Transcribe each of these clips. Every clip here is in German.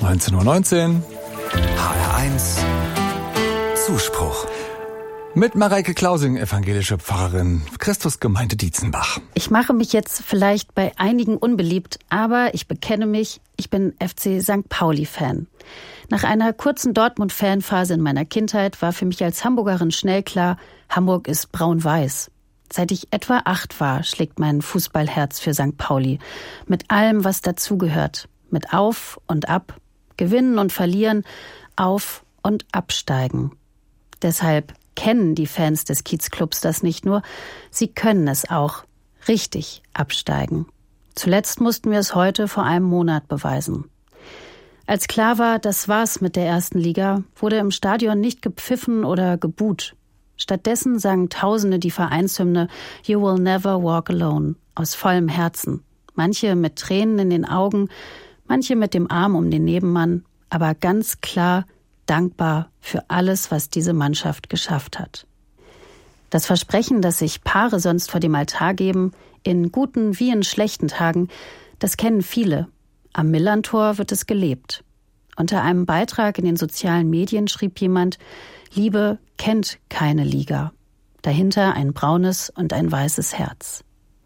19:19 Uhr. HR1 Zuspruch. Mit Mareike Klausing, evangelische Pfarrerin, Christusgemeinde Dietzenbach. Ich mache mich jetzt vielleicht bei einigen unbeliebt, aber ich bekenne mich, ich bin FC St. Pauli-Fan. Nach einer kurzen Dortmund-Fanphase in meiner Kindheit war für mich als Hamburgerin schnell klar, Hamburg ist braun-weiß. Seit ich etwa 8 war, schlägt mein Fußballherz für St. Pauli. Mit allem, was dazugehört. Mit Auf und Ab, Gewinnen und Verlieren, Auf- und Absteigen. Deshalb kennen die Fans des Kiezclubs das nicht nur, sie können es auch richtig absteigen. Zuletzt mussten wir es heute vor einem Monat beweisen. Als klar war, das war's mit der ersten Liga, wurde im Stadion nicht gepfiffen oder gebuht. Stattdessen sangen Tausende die Vereinshymne You Will Never Walk Alone aus vollem Herzen. Manche mit Tränen in den Augen, manche mit dem Arm um den Nebenmann, aber ganz klar dankbar für alles, was diese Mannschaft geschafft hat. Das Versprechen, das sich Paare sonst vor dem Altar geben, in guten wie in schlechten Tagen, das kennen viele. Am Millerntor wird es gelebt. Unter einem Beitrag in den sozialen Medien schrieb jemand, Liebe kennt keine Liga. Dahinter ein braunes und ein weißes Herz.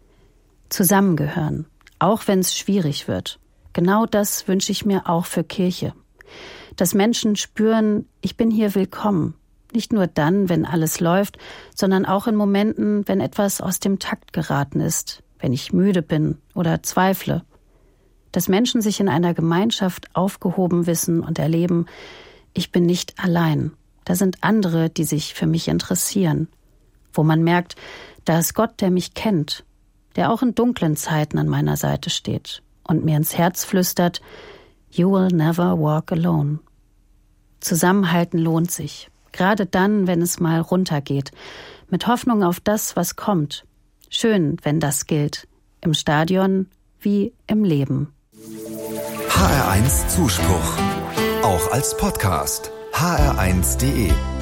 Zusammengehören, auch wenn es schwierig wird. Genau das wünsche ich mir auch für Kirche. Dass Menschen spüren, ich bin hier willkommen. Nicht nur dann, wenn alles läuft, sondern auch in Momenten, wenn etwas aus dem Takt geraten ist, wenn ich müde bin oder zweifle. Dass Menschen sich in einer Gemeinschaft aufgehoben wissen und erleben, ich bin nicht allein. Da sind andere, die sich für mich interessieren. Wo man merkt, da ist Gott, der mich kennt, der auch in dunklen Zeiten an meiner Seite steht und mir ins Herz flüstert, You will never walk alone. Zusammenhalten lohnt sich, gerade dann, wenn es mal runtergeht, mit Hoffnung auf das, was kommt. Schön, wenn das gilt, im Stadion wie im Leben. HR1 Zuspruch, auch als Podcast, hr1.de